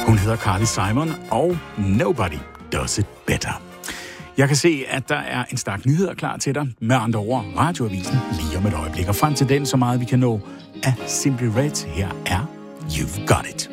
Hun hedder Carly Simon, og Nobody Does It Better. Jeg kan se, at der er en stak nyheder klar til dig. Med andre ord, Radioavisen lige om et øjeblik. Og frem til den, så meget vi kan nå af Simply Red. Her er You've Got It.